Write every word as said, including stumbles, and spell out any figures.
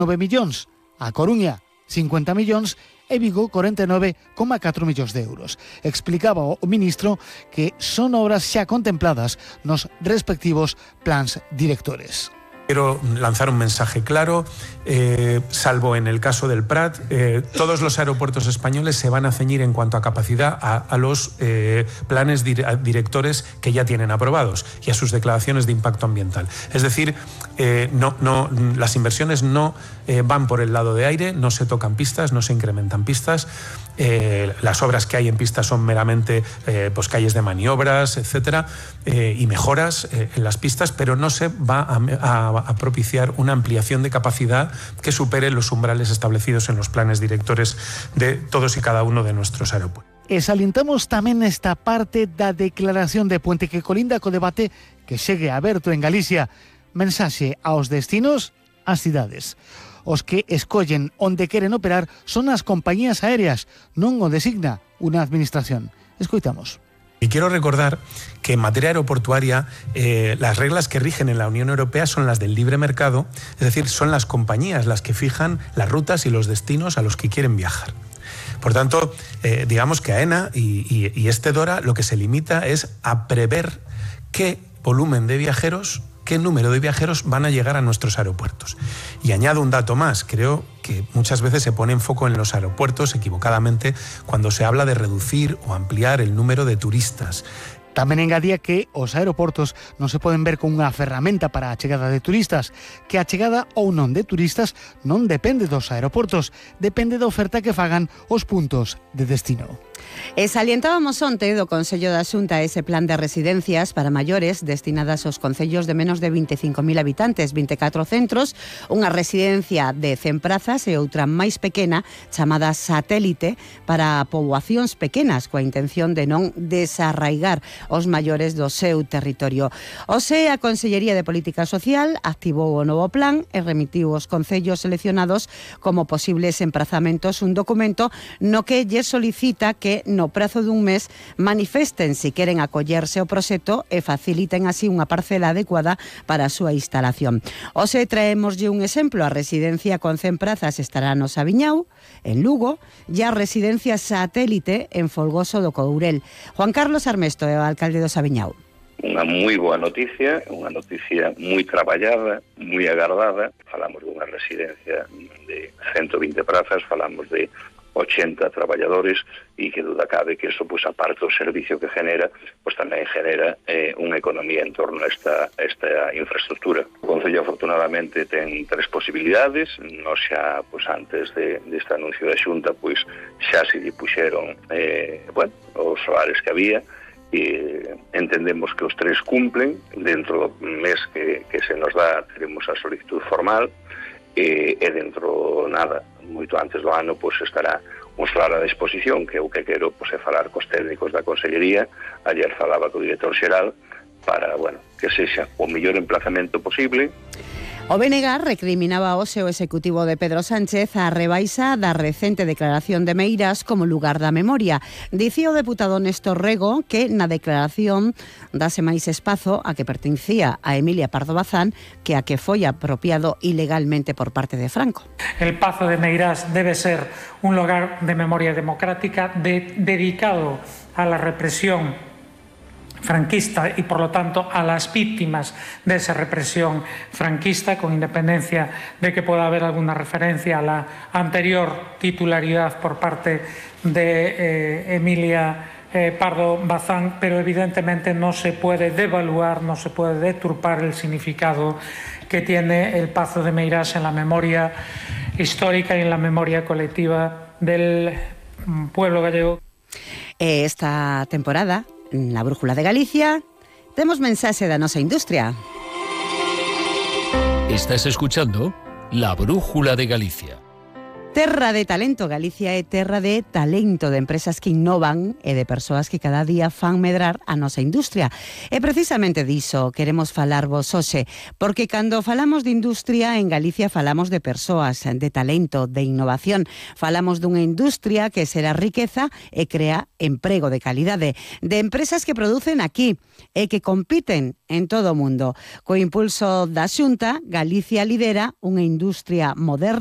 nove millóns, a Coruña cincuenta millóns e Vigo corenta e nove coma catro millóns de euros. Explicaba o ministro que son obras xa contempladas nos respectivos plans directores. Quiero lanzar un mensaje claro, eh, salvo en el caso del Prat, eh, todos los aeropuertos españoles se van a ceñir en cuanto a capacidad a, a los eh, planes dir directores que ya tienen aprobados y a sus declaraciones de impacto ambiental. Es decir, eh, no, no, las inversiones no eh, van por el lado de aire, no se tocan pistas, no se incrementan pistas. Eh, las obras que hay en pistas son meramente eh, pues calles de maniobras, etcétera, eh, y mejoras eh, en las pistas, pero no se va a, a, a propiciar una ampliación de capacidad que supere los umbrales establecidos en los planes directores de todos y cada uno de nuestros aeropuertos. E salientamos tamén esta parte da declaración de Puente que colinda co debate que segue aberto en Galicia. Mensaxe aos destinos, ás cidades. Os que escollen onde queren operar son as compañías aéreas, non o designa unha administración. Escoitamos. Y quiero recordar que en materia aeroportuaria eh, las reglas que rigen en la Unión Europea son las del libre mercado, es decir, son las compañías las que fijan las rutas y los destinos a los que quieren viajar. Por tanto, eh, digamos que AENA y, y, y este DORA lo que se limita es a prever qué volumen de viajeros, qué número de viajeros van a llegar a nuestros aeropuertos. Y añado un dato más, creo que muchas veces se pone en foco en los aeropuertos equivocadamente cuando se habla de reducir o ampliar el número de turistas. Tamén engadía que os aeroportos non se poden ver como unha ferramenta para a chegada de turistas, que a chegada ou non de turistas non depende dos aeroportos, depende da oferta que fagan os puntos de destino. E salientábamos onte do Consello da Xunta ese plan de residencias para maiores destinadas aos concellos de menos de veinticinco mil habitantes, vinte e catro centros, unha residencia de cen prazas e outra máis pequena chamada satélite para poboacións pequenas coa intención de non desarraigar os maiores do seu territorio. Ose, a Consellería de Política Social activou o novo plan e remitiu os concellos seleccionados como posibles emprazamentos un documento no que lle solicita que no prazo dun mes manifesten si queren acollerse ao proxecto e faciliten así unha parcela adecuada para a súa instalación. Ose, traémoslle un exemplo, a residencia con cen prazas estará no Sabiñao, en Lugo, e a residencia satélite en Folgoso do Courel. Juan Carlos Armesto é o alcalde do Sabiñao. Unha moi boa noticia, unha noticia moi traballada, moi agardada. Falamos dunha residencia de ciento vinte prazas, falamos de ochenta traballadores e que duda cabe que eso, pues, aparte do servicio que genera, pues tamén genera eh, unha economía en torno a esta, esta infraestructura. O Concello afortunadamente ten tres posibilidades. Nos xa, pues, antes de, deste anuncio da Xunta, pues, xa se lle puxeron eh, bueno, os solares que había. E entendemos que os tres cumplen. Dentro do mes que, que se nos dá teremos a solicitud formal e, e dentro nada, moito antes do ano, pois estará un solar a disposición, que o que quero pois, é falar cos técnicos da Consellería. Ayer falaba co director xeral para, bueno, que sexa o mellor emplazamento posible. O B N G recriminaba hoxe o executivo de Pedro Sánchez a rebaixa da recente declaración de Meirás como lugar da memoria. Dicía o deputado Néstor Rego que na declaración dase máis espazo a que pertencía a Emilia Pardo Bazán que a que foi apropiado ilegalmente por parte de Franco. El Pazo de Meirás debe ser un lugar de memoria democrática de, dedicado a la represión franquista y por lo tanto a las víctimas de esa represión franquista, con independencia de que pueda haber alguna referencia a la anterior titularidad por parte de eh, Emilia eh, Pardo Bazán, pero evidentemente no se puede devaluar, no se puede deturpar el significado que tiene el Pazo de Meirás en la memoria histórica y en la memoria colectiva del pueblo gallego. Esta temporada, na Brújula de Galicia, temos mensaxe da nosa industria. Estás escuchando La Brújula de Galicia. Terra de talento, Galicia é terra de talento, de empresas que innovan e de persoas que cada día fan medrar a nosa industria. E precisamente diso queremos falarvos hoxe, porque cando falamos de industria en Galicia falamos de persoas, de talento, de innovación. Falamos dunha industria que será riqueza e crea emprego de calidade, de empresas que producen aquí e que compiten en todo o mundo. Co impulso da Xunta, Galicia lidera unha industria moderna